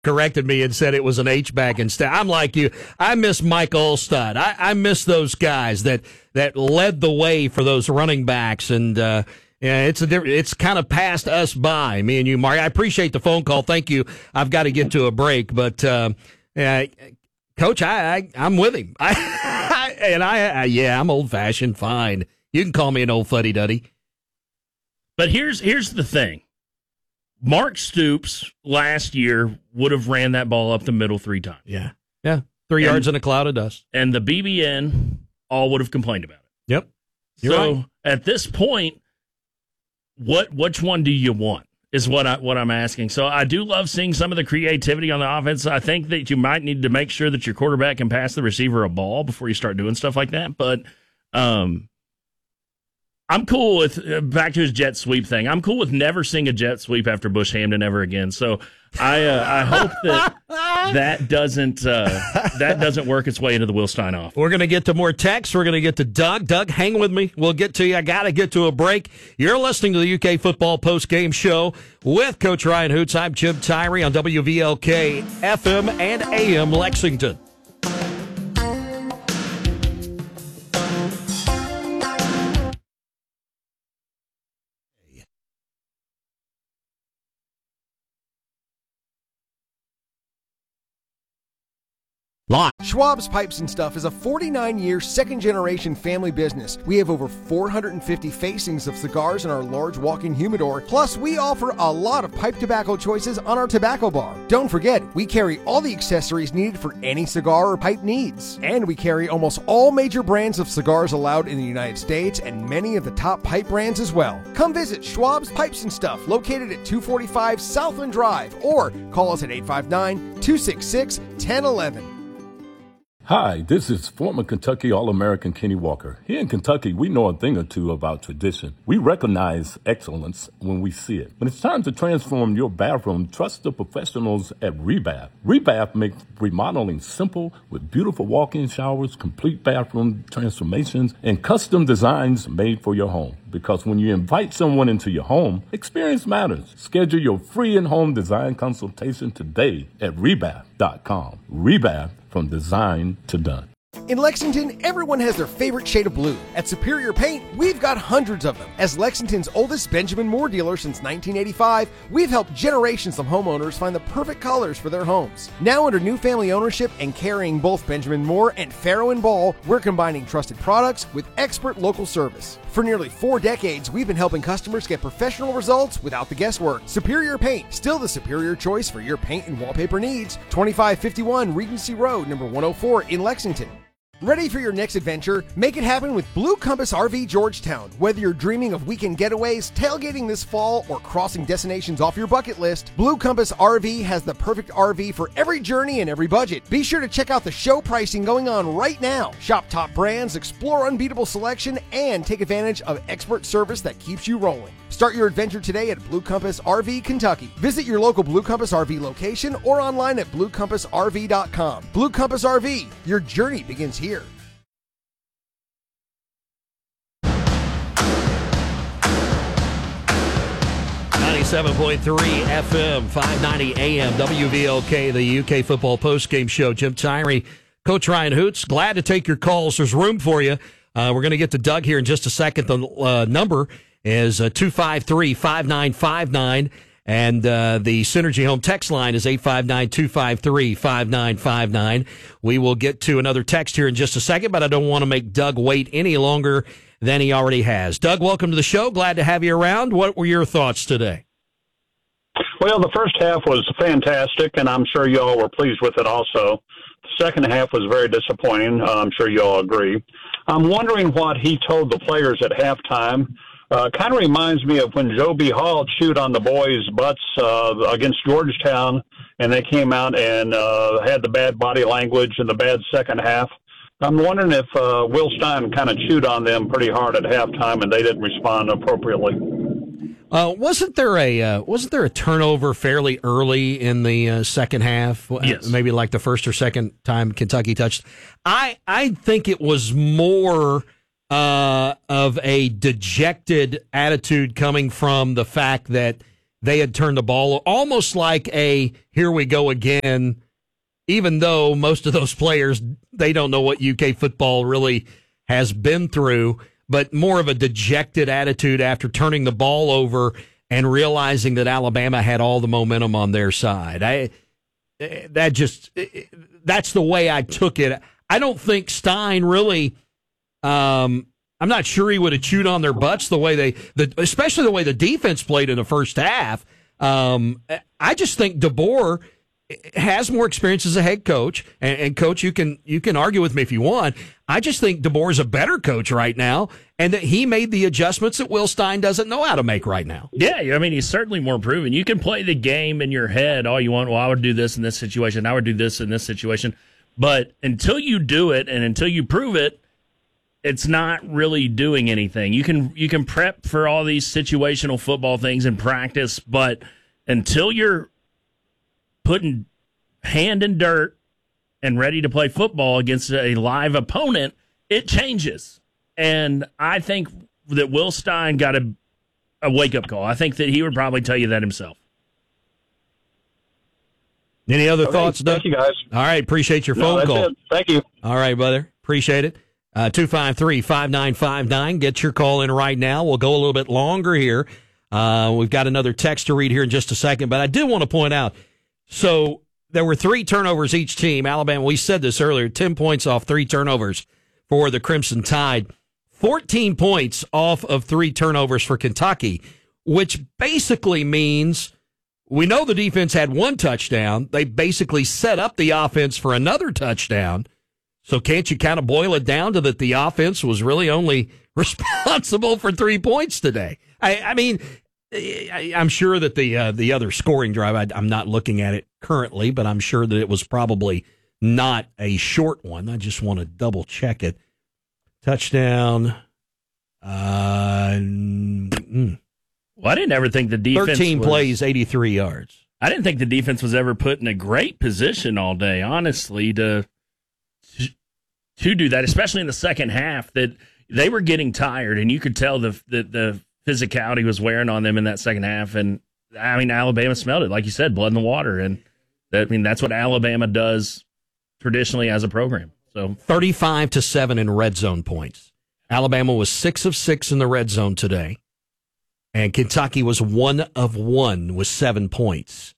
corrected me and said it was an H-back instead. I'm like you. I miss Mike Olstad. I miss those guys that led the way for those running backs, and it's kind of passed us by, me and you, Mark. I appreciate the phone call. Thank you. I've got to get to a break, but Coach, I'm with him. I'm old-fashioned. Fine. You can call me an old fuddy-duddy. But here's the thing. Mark Stoops last year would have ran that ball up the middle 3 times. Yeah. 3 yards in a cloud of dust. And the BBN all would have complained about it. Yep. You're right. At this point, which one do you want is what I'm asking. So I do love seeing some of the creativity on the offense. I think that you might need to make sure that your quarterback can pass the receiver a ball before you start doing stuff like that. But I'm cool with, back to his jet sweep thing, I'm cool with never seeing a jet sweep after Bush Hamden ever again. So I hope that doesn't work its way into the Will Stein off. We're going to get to more texts. We're going to get to Doug. Doug, hang with me. We'll get to you. I got to get to a break. You're listening to the UK Football Post-Game Show with Coach Ryan Hoots. I'm Jim Tyree on WVLK FM and AM Lexington. Schwab's Pipes and Stuff is a 49-year, second-generation family business. We have over 450 facings of cigars in our large walk-in humidor. Plus, we offer a lot of pipe tobacco choices on our tobacco bar. Don't forget, we carry all the accessories needed for any cigar or pipe needs. And we carry almost all major brands of cigars allowed in the United States and many of the top pipe brands as well. Come visit Schwab's Pipes and Stuff, located at 245 Southland Drive, or call us at 859-266-1011. Hi, this is former Kentucky All-American Kenny Walker. Here in Kentucky, we know a thing or two about tradition. We recognize excellence when we see it. When it's time to transform your bathroom, trust the professionals at Rebath. Rebath makes remodeling simple with beautiful walk-in showers, complete bathroom transformations, and custom designs made for your home. Because when you invite someone into your home, experience matters. Schedule your free in-home design consultation today at Rebath.com. Rebath, from design to done. In Lexington, everyone has their favorite shade of blue. At Superior Paint, we've got hundreds of them. As Lexington's oldest Benjamin Moore dealer since 1985, we've helped generations of homeowners find the perfect colors for their homes. Now under new family ownership and carrying both Benjamin Moore and Farrow & Ball, we're combining trusted products with expert local service. For nearly 4 decades, we've been helping customers get professional results without the guesswork. Superior Paint, still the superior choice for your paint and wallpaper needs. 2551 Regency Road, number 104 in Lexington. Ready for your next adventure? Make it happen with Blue Compass RV Georgetown. Whether you're dreaming of weekend getaways, tailgating this fall, or crossing destinations off your bucket list, Blue Compass RV has the perfect RV for every journey and every budget. Be sure to check out the show pricing going on right now. Shop top brands, explore unbeatable selection, and take advantage of expert service that keeps you rolling. Start your adventure today at Blue Compass RV Kentucky. Visit your local Blue Compass RV location or online at bluecompassrv.com. Blue Compass RV, your journey begins here. 97.3 FM, 590 AM, WVLK, the UK Football Postgame Show. Jim Tyree, Coach Ryan Hoots, glad to take your calls. There's room for you. We're going to get to Doug here in just a second. The number is 253-5959, and the Synergy Home text line is 859-253-5959. We will get to another text here in just a second, but I don't want to make Doug wait any longer than he already has. Doug, welcome to the show. Glad to have you around. What were your thoughts today? Well, the first half was fantastic, and I'm sure you all were pleased with it also. The second half was very disappointing. I'm sure you all agree. I'm wondering what he told the players at halftime. Kind of reminds me of when Joe B. Hall chewed on the boys' butts against Georgetown, and they came out and had the bad body language and the bad second half. I'm wondering if Will Stein kind of chewed on them pretty hard at halftime, and they didn't respond appropriately. Wasn't there a turnover fairly early in the second half? Yes. Maybe like the first or second time Kentucky touched. I think it was more of a dejected attitude coming from the fact that they had turned the ball almost like a here we go again, even though most of those players, they don't know what UK football really has been through, but more of a dejected attitude after turning the ball over and realizing that Alabama had all the momentum on their side. That's the way I took it. I don't think Stein really, I'm not sure he would have chewed on their butts the way especially the way the defense played in the first half. I just think DeBoer has more experience as a head coach, and coach, you can argue with me if you want. I just think DeBoer is a better coach right now, and that he made the adjustments that Will Stein doesn't know how to make right now. Yeah, I mean, he's certainly more proven. You can play the game in your head all you want. Well, I would do this in this situation. I would do this in this situation. But until you do it and until you prove it, it's not really doing anything. You can prep for all these situational football things in practice, but until you're putting hand in dirt and ready to play football against a live opponent, it changes. And I think that Will Stein got a wake-up call. I think that he would probably tell you that himself. Any other thoughts, Doug? Thank you, guys. All right, appreciate your phone call. It. Thank you. All right, brother. Appreciate it. 253-5959. Get your call in right now. We'll go a little bit longer here. We've got another text to read here in just a second, but I do want to point out, so there were 3 turnovers each team. Alabama, we said this earlier, 10 points off 3 turnovers for the Crimson Tide. 14 points off of 3 turnovers for Kentucky, which basically means we know the defense had 1 touchdown. They basically set up the offense for another touchdown. So can't you kind of boil it down to that the offense was really only responsible for 3 points today? I mean, I'm sure that the other scoring drive, I'm not looking at it currently, but I'm sure that it was probably not a short one. I just want to double check it. Touchdown. Well, I didn't ever think the defense 13 plays, 83 yards. I didn't think the defense was ever put in a great position all day, honestly, to do that, especially in the second half, that they were getting tired, and you could tell the physicality was wearing on them in that second half. And, I mean, Alabama smelled it. Like you said, blood in the water. And, that's what Alabama does traditionally as a program. So 35-7 in red zone points. Alabama was 6 of 6 in the red zone today, and Kentucky was 1 of 1 with 7 points.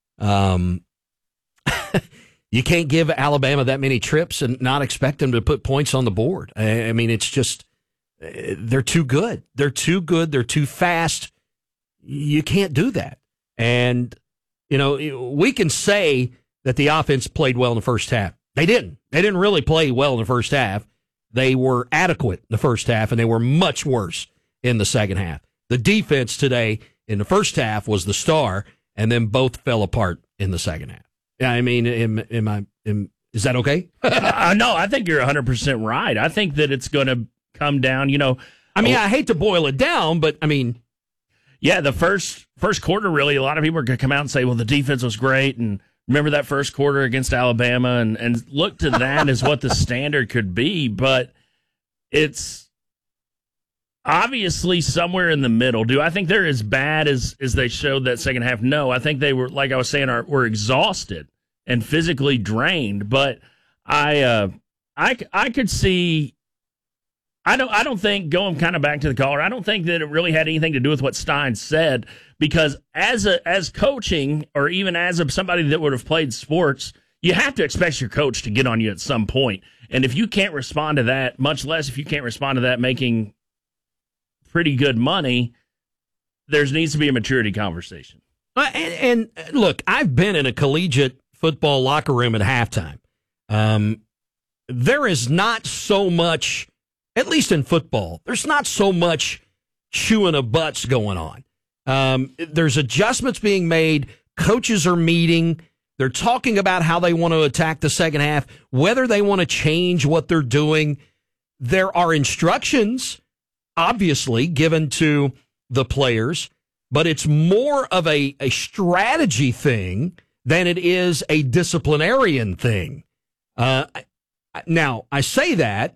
You can't give Alabama that many trips and not expect them to put points on the board. I mean, it's just they're too good. They're too good. They're too fast. You can't do that. And, we can say that the offense played well in the first half. They didn't. They didn't really play well in the first half. They were adequate in the first half, and they were much worse in the second half. The defense today in the first half was the star, and then both fell apart in the second half. I mean, is that okay? No, I think you're 100% right. I think that it's going to come down, I hate to boil it down, but yeah, the first quarter, really, a lot of people are going to come out and say, well, the defense was great, and remember that first quarter against Alabama, and look to that as what the standard could be, but it's obviously somewhere in the middle. Do I think they're as bad as they showed that second half? No, I think they were, like I was saying, were exhausted and physically drained. But I could see. I don't think, going kind of back to the caller, I don't think that it really had anything to do with what Stein said, because as coaching, or even as somebody that would have played sports, you have to expect your coach to get on you at some point. And if you can't respond to that, much less if you can't respond to that making pretty good money, there needs to be a maturity conversation. And look, I've been in a collegiate football locker room at halftime. There is not so much, at least in football, there's not so much chewing of butts going on. There's adjustments being made. Coaches are meeting. They're talking about how they want to attack the second half, whether they want to change what they're doing. There are instructions, obviously, given to the players, but it's more of a strategy thing than it is a disciplinarian thing. Now, I say that.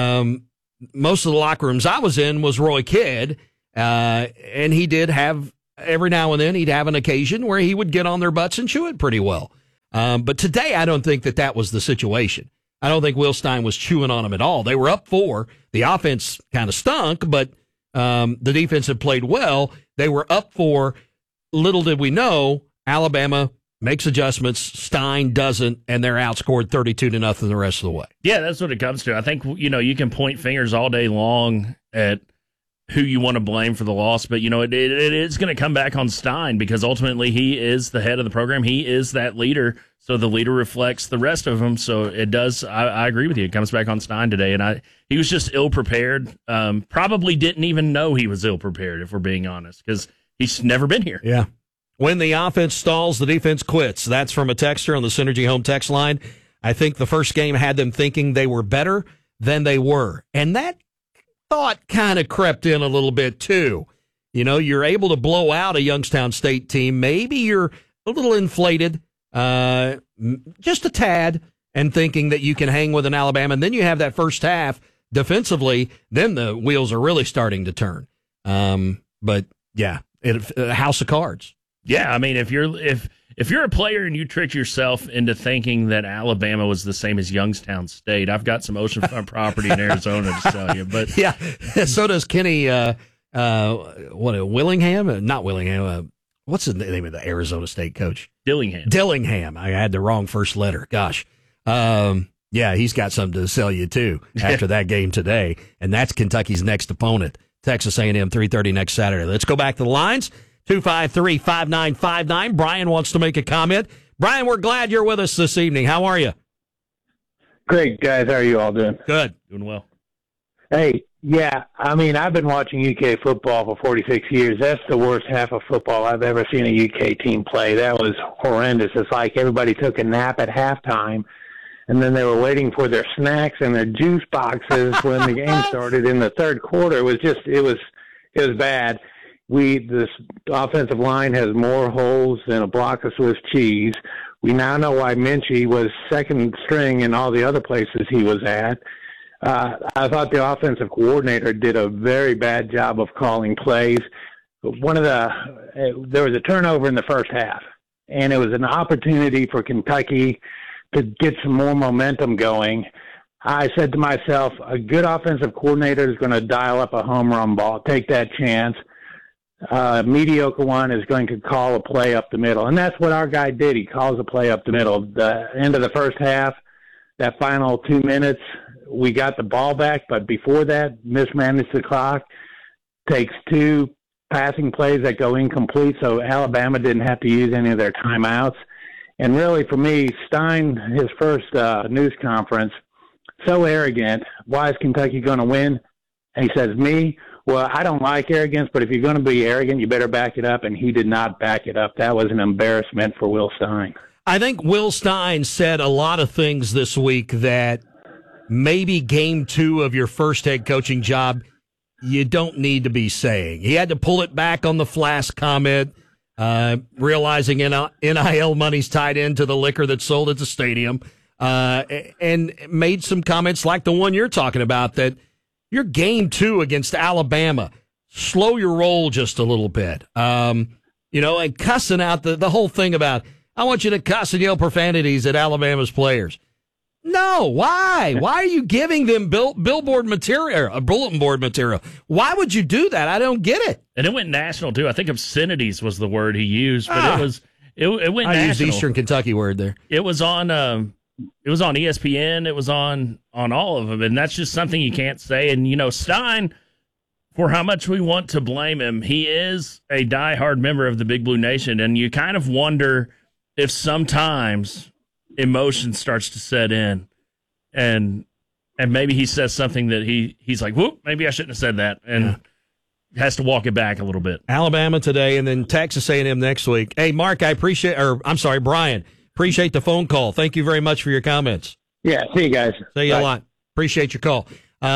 Most of the locker rooms I was in was Roy Kidd, and he did have every now and then he'd have an occasion where he would get on their butts and chew it pretty well. But today, I don't think that was the situation. I don't think Will Stein was chewing on them at all. They were up 4. The offense kind of stunk, but the defense had played well. They were up 4. Little did we know, Alabama makes adjustments, Stein doesn't, and they're outscored 32-0 the rest of the way. Yeah, that's what it comes to. I think, you can point fingers all day long at who you want to blame for the loss, but, it is going to come back on Stein because ultimately he is the head of the program. He is that leader, so the leader reflects the rest of them. So it does, I agree with you. It comes back on Stein today, and he was just ill-prepared. Probably didn't even know he was ill-prepared, if we're being honest, because he's never been here. Yeah. When the offense stalls, the defense quits. That's from a texter on the Synergy Home text line. I think the first game had them thinking they were better than they were. And that thought kind of crept in a little bit, too. You're able to blow out a Youngstown State team. Maybe you're a little inflated, just a tad, and thinking that you can hang with an Alabama. And then you have that first half defensively, then the wheels are really starting to turn. But, yeah, a house of cards. Yeah, I mean, if you're a player and you trick yourself into thinking that Alabama was the same as Youngstown State, I've got some oceanfront property in Arizona to sell you. But yeah, so does Kenny. Willingham? Not Willingham. What's the name of the Arizona State coach? Dillingham. I had the wrong first letter. Gosh. Yeah, he's got something to sell you too after that game today, and that's Kentucky's next opponent, Texas A&M, 3:30 next Saturday. Let's go back to the lines. 253-5959. Brian wants to make a comment. Brian, we're glad you're with us this evening. How are you? Great, guys. How are you all doing? Good. Doing well. Hey, yeah, I mean, I've been watching UK football for 46 years. That's the worst half of football I've ever seen a UK team play. That was horrendous. It's like everybody took a nap at halftime, and then they were waiting for their snacks and their juice boxes when the game started in the third quarter. It was bad. This offensive line has more holes than a block of Swiss cheese. We now know why Minchie was second string in all the other places he was at. I thought the offensive coordinator did a very bad job of calling plays. There was a turnover in the first half, and it was an opportunity for Kentucky to get some more momentum going. I said to myself, a good offensive coordinator is going to dial up a home run ball, take that chance. Mediocre one is going to call a play up the middle. And that's what our guy did. He calls a play up the middle. The end of the first half, that final 2 minutes, we got the ball back. But before that, mismanaged the clock, takes 2 passing plays that go incomplete. So Alabama didn't have to use any of their timeouts. And really, for me, Stein, his first news conference, so arrogant. Why is Kentucky going to win? And he says, me? Well, I don't like arrogance, but if you're going to be arrogant, you better back it up. And he did not back it up. That was an embarrassment for Will Stein. I think Will Stein said a lot of things this week that maybe game 2 of your first head coaching job, you don't need to be saying. He had to pull it back on the Flask comment, realizing NIL money's tied into the liquor that's sold at the stadium, and made some comments like the one you're talking about, that your game 2 against Alabama, slow your roll just a little bit. And cussing out the whole thing about, I want you to cuss and yell profanities at Alabama's players. No, why? Why are you giving them billboard material, a bulletin board material? Why would you do that? I don't get it. And it went national, too. I think obscenities was the word he used, but it went national. I used the Eastern Kentucky word there. It was on ESPN. It was on all of them, and that's just something you can't say. And, Stein, for how much we want to blame him, he is a diehard member of the Big Blue Nation, and you kind of wonder if sometimes emotion starts to set in, and maybe he says something that he's like, whoop, maybe I shouldn't have said that, and has to walk it back a little bit. Alabama today, and then Texas A&M next week. Hey, Mark, Brian, appreciate the phone call. Thank you very much for your comments. Yeah, see you guys. See you a lot. Appreciate your call.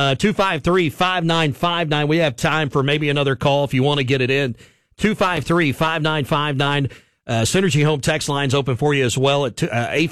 253-5959. We have time for maybe another call if you want to get it in. 253-5959. Synergy Home text line's open for you as well at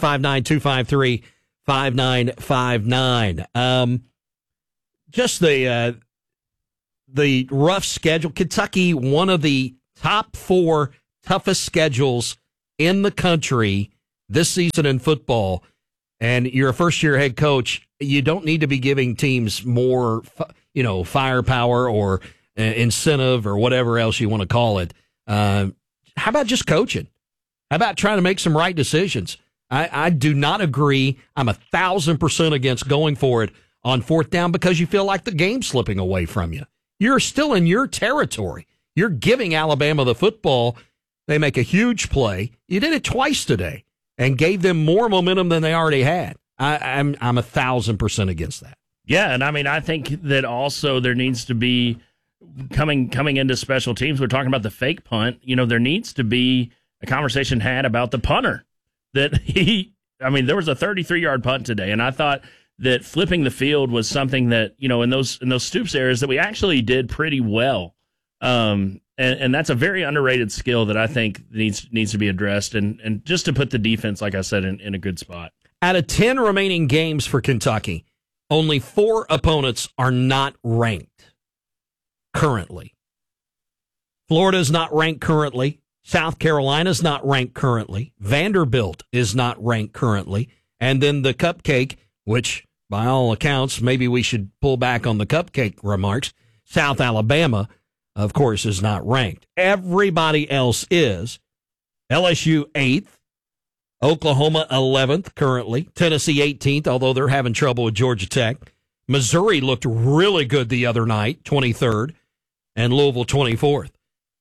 859-253-5959. Just the rough schedule. Kentucky, one of the top 4 toughest schedules in the country this season in football, and you're a first-year head coach, you don't need to be giving teams more, firepower or incentive or whatever else you want to call it. How about just coaching? How about trying to make some right decisions? I do not agree. I'm 1,000% against going for it on 4th down because you feel like the game's slipping away from you. You're still in your territory. You're giving Alabama the football. They make a huge play. You did it twice today and gave them more momentum than they already had. I'm 1,000% against that. Yeah, and I mean, I think that also there needs to be coming into special teams. We're talking about the fake punt. There needs to be a conversation had about the punter. That there was a 33-yard punt today, and I thought that flipping the field was something that, in those Stoops areas that we actually did pretty well. And that's a very underrated skill that I think needs to be addressed and just to put the defense, like I said, in a good spot. Out of 10 remaining games for Kentucky, only 4 opponents are not ranked currently. Florida's not ranked currently. South Carolina's not ranked currently. Vanderbilt is not ranked currently. And then the Cupcake, which by all accounts, maybe we should pull back on the Cupcake remarks. South Alabama, of course, is not ranked. Everybody else is. LSU 8th. Oklahoma 11th currently. Tennessee 18th, although they're having trouble with Georgia Tech. Missouri looked really good the other night, 23rd. And Louisville 24th.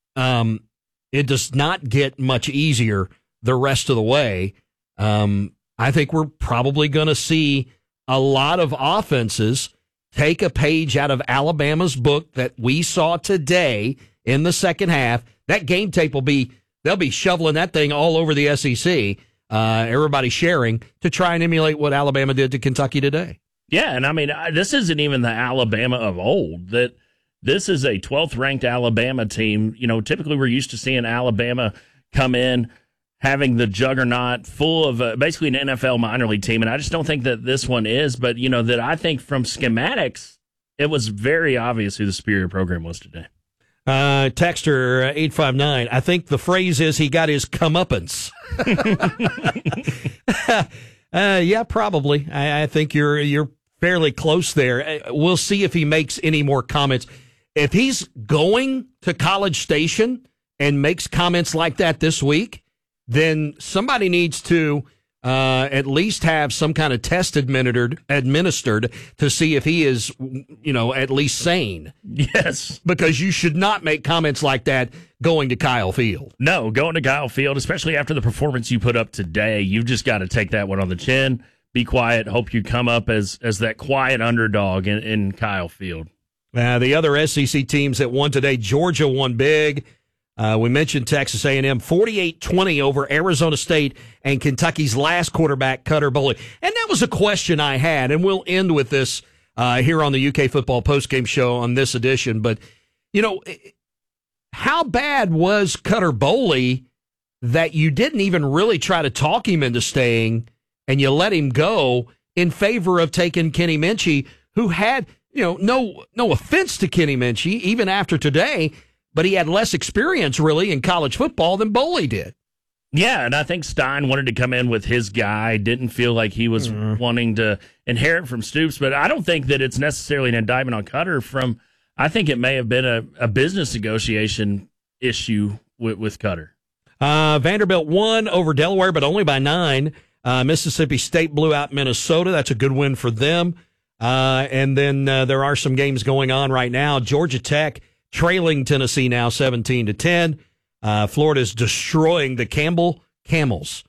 It does not get much easier the rest of the way. I think we're probably going to see a lot of offenses take a page out of Alabama's book that we saw today in the second half. That game tape they'll be shoveling that thing all over the SEC. Everybody sharing to try and emulate what Alabama did to Kentucky today. Yeah, and I mean, this isn't even the Alabama of old. That this is a 12th ranked Alabama team. Typically we're used to seeing Alabama come in having the juggernaut full of basically an NFL minor league team, and I just don't think that this one is. But, that I think from schematics, it was very obvious who the superior program was today. Texter 859, I think the phrase is he got his comeuppance. Yeah, probably. I think you're fairly close there. We'll see if he makes any more comments. If he's going to College Station and makes comments like that this week, then somebody needs to at least have some kind of test administered to see if he is, at least sane. Yes. Because you should not make comments like that going to Kyle Field. No, going to Kyle Field, especially after the performance you put up today, you've just got to take that one on the chin, be quiet, hope you come up as that quiet underdog in Kyle Field. The other SEC teams that won today, Georgia won big. We mentioned Texas A&M, 48-20 over Arizona State and Kentucky's last quarterback, Cutter Boley. And that was a question I had, and we'll end with this here on the UK Football Postgame Show on this edition. But, how bad was Cutter Boley that you didn't even really try to talk him into staying and you let him go in favor of taking Kenny Minchey, who had, no offense to Kenny Minchey, even after today, but he had less experience, really, in college football than Boley did. Yeah, and I think Stein wanted to come in with his guy, didn't feel like he was wanting to inherit from Stoops, but I don't think that it's necessarily an indictment on Cutter I think it may have been a business negotiation issue with Cutter. Vanderbilt won over Delaware, but only by 9. Mississippi State blew out Minnesota. That's a good win for them. And then there are some games going on right now. Georgia Tech trailing Tennessee now 17-10. Florida's destroying the Campbell Camels.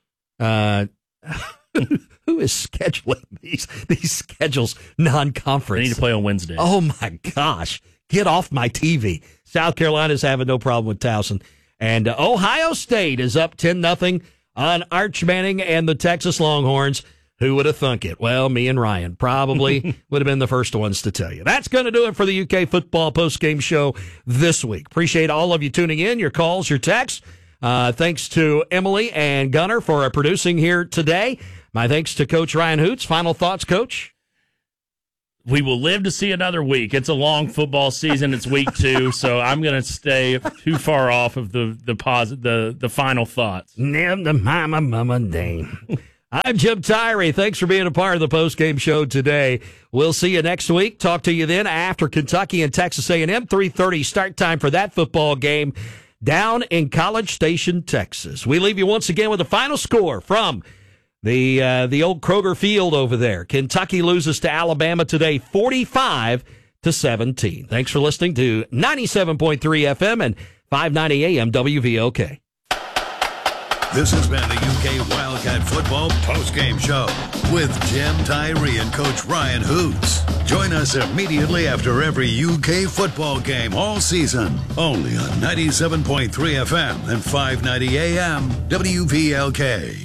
Who is scheduling these schedules non-conference? They need to play on Wednesday. Oh, my gosh. Get off my TV. South Carolina's having no problem with Towson. And Ohio State is up 10-0 on Arch Manning and the Texas Longhorns. Who would have thunk it? Well, me and Ryan probably would have been the first ones to tell you. That's going to do it for the UK Football Postgame Show this week. Appreciate all of you tuning in, your calls, your texts. Thanks to Emily and Gunnar for producing here today. My thanks to Coach Ryan Hoots. Final thoughts, Coach? we will live to see another week. It's a long football season. It's week 2, so I'm going to stay too far off of the final thoughts. I'm Jim Tyree. Thanks for being a part of the postgame show today. We'll see you next week. Talk to you then after Kentucky and Texas A&M. 3:30 start time for that football game down in College Station, Texas. We leave you once again with the final score from the old Kroger Field over there. Kentucky loses to Alabama today, 45-17. Thanks for listening to 97.3 FM and 590 AM WVOK. This has been the UK Wildcat Football Postgame Show with Jim Tyree and Coach Ryan Hoots. Join us immediately after every UK football game all season, only on 97.3 FM and 590 AM WVLK.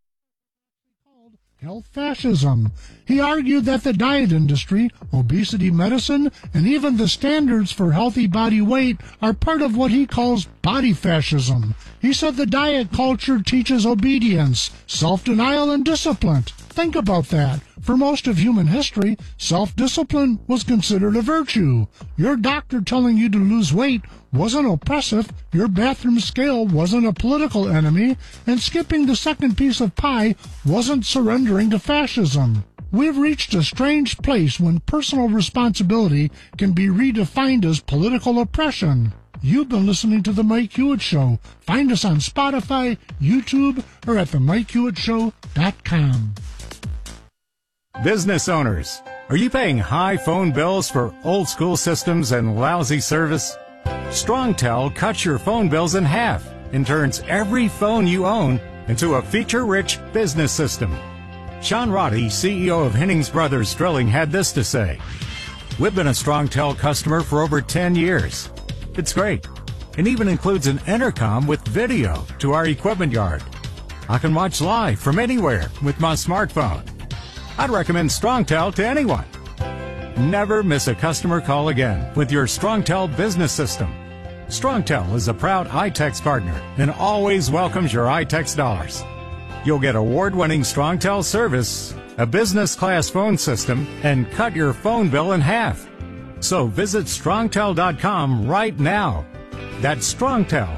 Health fascism. He argued that the diet industry, obesity medicine, and even the standards for healthy body weight are part of what he calls body fascism. He said the diet culture teaches obedience, self-denial, and discipline. Think about that. For most of human history, self-discipline was considered a virtue. Your doctor telling you to lose weight wasn't oppressive, your bathroom scale wasn't a political enemy, and skipping the second piece of pie wasn't surrendering to fascism. We've reached a strange place when personal responsibility can be redefined as political oppression. You've been listening to The Mike Hewitt Show. Find us on Spotify, YouTube, or at themikehewittShow.com. Business owners, are you paying high phone bills for old-school systems and lousy service? StrongTel cuts your phone bills in half and turns every phone you own into a feature-rich business system. Sean Roddy, CEO of Hennings Brothers Drilling, had this to say: "We've been a StrongTel customer for over 10 years. It's great. It even includes an intercom with video to our equipment yard. I can watch live from anywhere with my smartphone. I'd recommend StrongTel to anyone. Never miss a customer call again with your StrongTel business system. StrongTel is a proud iTex partner and always welcomes your iTex dollars. You'll get award-winning StrongTel service, a business-class phone system, and cut your phone bill in half. So visit StrongTel.com right now. That's StrongTel,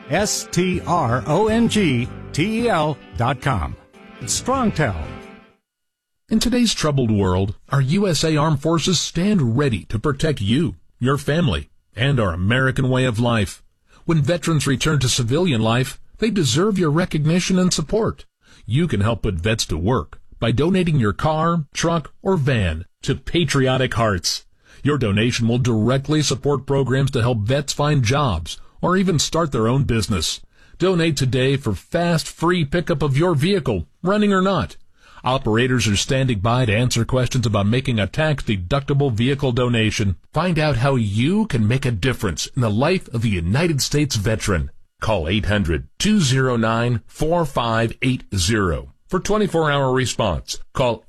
StrongTel.com. StrongTel. In today's troubled world, our USA Armed Forces stand ready to protect you, your family, and our American way of life. When veterans return to civilian life, they deserve your recognition and support. You can help put vets to work by donating your car, truck, or van to Patriotic Hearts. Your donation will directly support programs to help vets find jobs or even start their own business. Donate today for fast, free pickup of your vehicle, running or not. Operators are standing by to answer questions about making a tax-deductible vehicle donation. Find out how you can make a difference in the life of a United States veteran. Call 800-209-4580 for 24-hour response. Call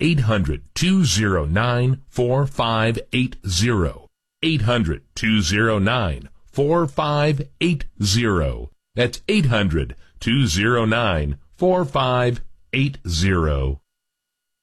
800-209-4580. 800-209-4580. That's 800-209-4580.